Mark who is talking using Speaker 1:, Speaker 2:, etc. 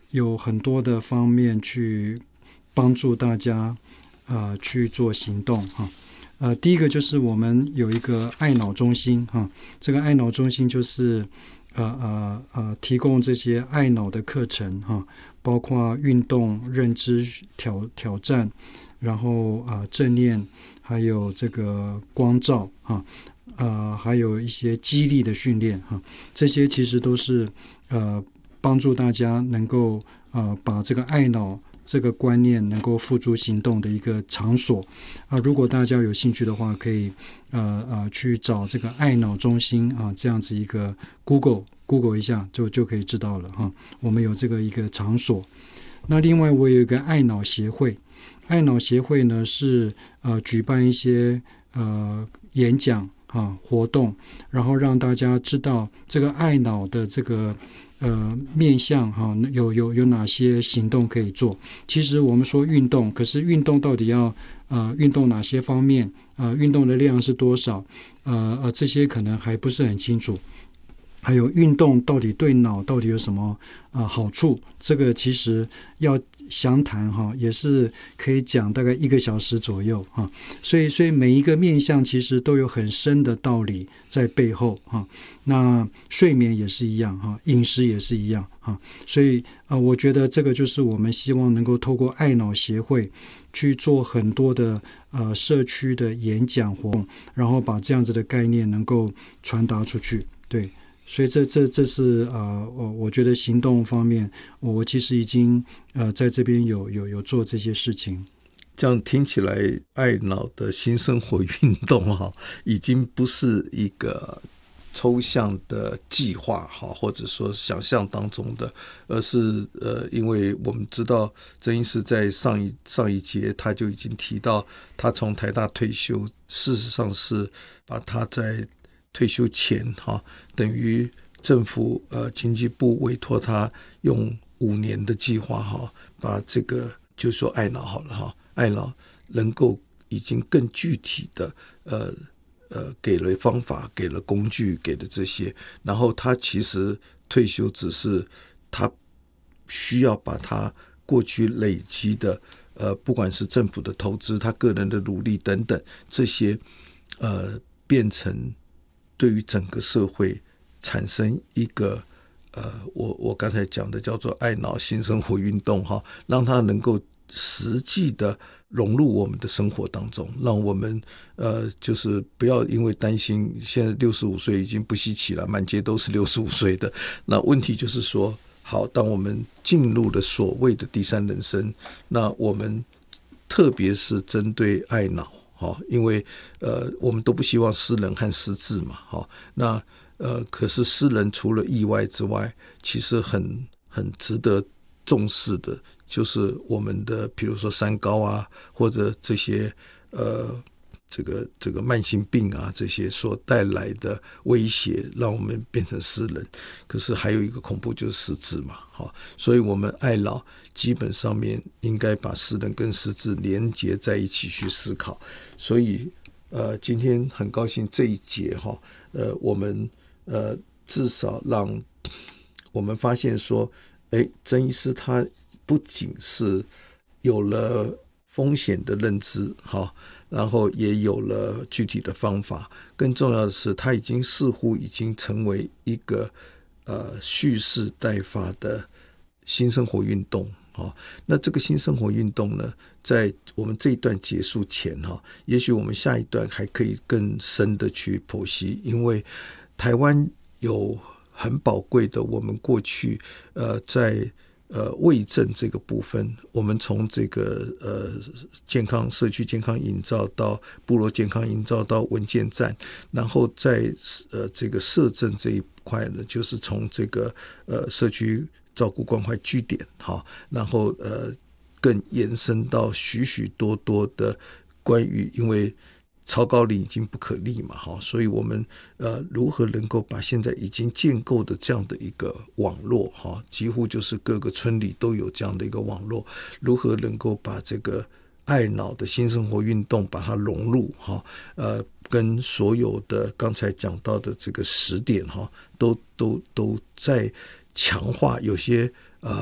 Speaker 1: 有很多的方面去帮助大家去做行动哈。第一个就是我们有一个爱脑中心哈，这个爱脑中心就是提供这些爱脑的课程哈，包括运动、认知挑战，然后正念，还有这个光照哈，还有一些激励的训练哈，这些其实都是帮助大家能够把这个爱脑这个观念能够付诸行动的一个场所如果大家有兴趣的话，可以去找这个爱脑中心这样子一个 Google 一下就可以知道了哈。我们有这个一个场所。那另外我有一个爱脑协会，爱脑协会呢是举办一些演讲活动，然后让大家知道这个爱脑的这个面向有哪些行动可以做。其实我们说运动，可是运动到底要运动哪些方面，运动的量是多少，这些可能还不是很清楚。还有运动到底对脑到底有什么好处，这个其实要详谈也是可以讲大概1个小时左右所以每一个面向其实都有很深的道理在背后那睡眠也是一样饮食也是一样所以我觉得这个就是我们希望能够透过爱脑协会去做很多的社区的演讲活动，然后把这样子的概念能够传达出去。对，所以这是我觉得行动方面，我其实已经在这边有做这些事情。
Speaker 2: 这样听起来，爱脑的新生活运动已经不是一个抽象的计划或者说想象当中的，而是因为我们知道曾医师在上一节他就已经提到，他从台大退休，事实上是把他在退休前等于政府经济部委托他用5年的计划把这个就说爱脑好了爱脑能够已经更具体的给了方法，给了工具，给了这些，然后他其实退休只是他需要把他过去累积的不管是政府的投资，他个人的努力等等，这些变成对于整个社会产生一个我刚才讲的叫做爱脑新生活运动让它能够实际的融入我们的生活当中，让我们就是不要因为担心现在65岁已经不稀奇了，满街都是65岁的，那问题就是说好，当我们进入了所谓的第3人生，那我们特别是针对爱脑因为我们都不希望失能和失智嘛那可是失能除了意外之外，其实很值得重视的就是我们的比如说三高或者这些这个慢性病这些所带来的威胁，让我们变成失能。可是还有一个恐怖就是失智嘛所以我们爱脑基本上面应该把失能跟失智连结在一起去思考。所以今天很高兴这一节我们至少让我们发现说曾医师他不仅是有了风险的认知然后也有了具体的方法，更重要的是他似乎已经成为一个蓄势待发的新生活运动那这个新生活运动呢，在我们这一段结束前也许我们下一段还可以更深的去剖析，因为台湾有很宝贵的我们过去在卫政这个部分，我们从这个健康社区健康营造到部落健康营造到文件站，然后在这个社政这一块呢，就是从这个社区照顾关怀据点然后更延伸到许许多多的关于因为超高龄已经不可逆嘛所以我们如何能够把现在已经建构的这样的一个网络几乎就是各个村里都有这样的一个网络，如何能够把这个爱脑的新生活运动把它融入跟所有的刚才讲到的这个10点都在强化，有些